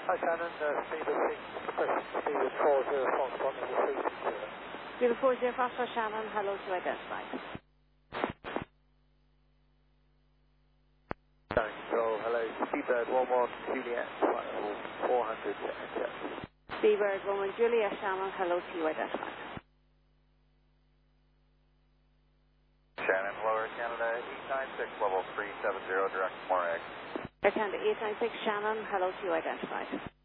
Hi Shannon, Speedward 6, press Speedward 40 Foxtrot level 360. Speedward 40 Foxtrot Shannon, hello to identified. Control, hello, Speedbird 11 Juliet, flight level 400 to enter. Speedbird 11 Juliet Shannon, hello to you identified. Shannon, Lower Canada 896 level 370 direct Morex. Air Canada 896 Shannon, hello to you identified.